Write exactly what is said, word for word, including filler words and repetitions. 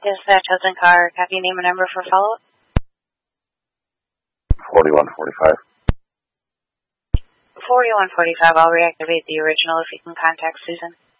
Dispatch Hudson Car, copy name and number for follow-up. forty-one forty-five. forty-one forty-five, I'll reactivate the original if you can contact Susan.